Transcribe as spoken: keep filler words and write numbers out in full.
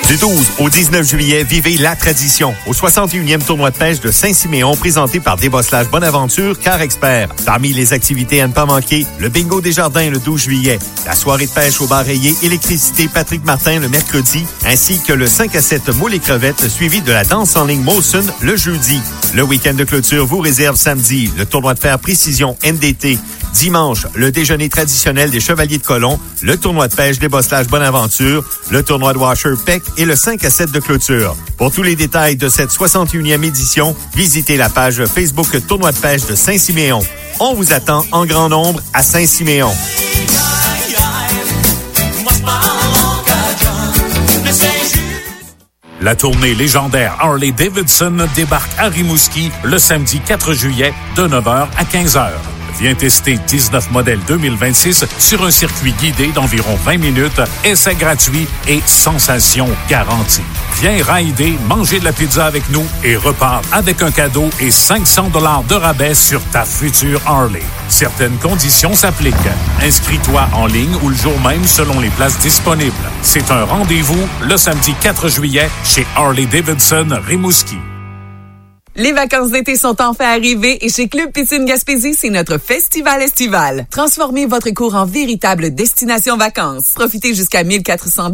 Du douze au dix-neuf juillet, vivez la tradition au soixante et unième tournoi de pêche de Saint-Siméon présenté par Débosselage Bonaventure, Car Expert. Parmi les activités à ne pas manquer, le bingo des jardins le douze juillet, la soirée de pêche au bar rayé Électricité Patrick Martin le mercredi, ainsi que le cinq à sept moules et crevettes suivi de la danse en ligne Molson le jeudi. Le week-end de clôture vous réserve samedi le tournoi de fer Précision N D T. Dimanche, le déjeuner traditionnel des Chevaliers de Colomb, le tournoi de pêche Débosselage Bonaventure, le tournoi de Washer Peck et le cinq à sept de clôture. Pour tous les détails de cette soixante et unième édition, visitez la page Facebook Tournoi de pêche de Saint-Siméon. On vous attend en grand nombre à Saint-Siméon. La tournée légendaire Harley-Davidson débarque à Rimouski le samedi quatre juillet de neuf heures à quinze heures. Viens tester dix-neuf modèles deux mille vingt-six sur un circuit guidé d'environ vingt minutes, essai gratuit et sensation garantie. Viens rider, manger de la pizza avec nous et repars avec un cadeau et cinq cents dollars de rabais sur ta future Harley. Certaines conditions s'appliquent. Inscris-toi en ligne ou le jour même selon les places disponibles. C'est un rendez-vous le samedi quatre juillet chez Harley-Davidson Rimouski. Les vacances d'été sont enfin arrivées et chez Club Piscine Gaspésie, c'est notre festival estival. Transformez votre cours en véritable destination vacances. Profitez jusqu'à mille quatre cents dollars